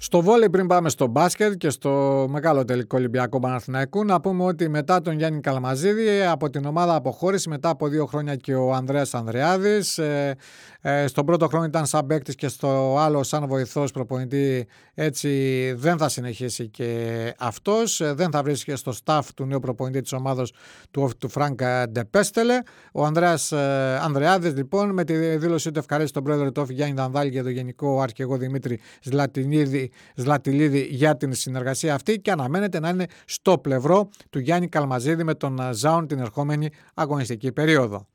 Στο βόλεϊ, πριν πάμε στο μπάσκετ και στο μεγάλο τελικό Ολυμπιακό Παναθηναϊκού, να πούμε ότι μετά τον Γιάννη Καλμαζίδη από την ομάδα αποχώρησε μετά από 2 χρόνια και ο Ανδρέας Ανδρεάδης. Στον πρώτο χρόνο ήταν σαν παίκτης και στο άλλο σαν βοηθός προπονητή, έτσι δεν θα συνεχίσει και αυτός. Δεν θα βρίσκεται στο staff του νέου προπονητή της ομάδας του Φρανκ Ντεπέστελε. Ο Ανδρέας Ανδρεάδης λοιπόν με τη δήλωσή του ευχαρίστησε τον πρόεδρο του Γιάννη Δανδάλη και τον γενικό αρχηγό Δημήτρη Ζλατιλίδη για την συνεργασία αυτή και αναμένεται να είναι στο πλευρό του Γιάννη Καλμαζίδη με τον Ζάουν την ερχόμενη αγωνιστική περίοδο.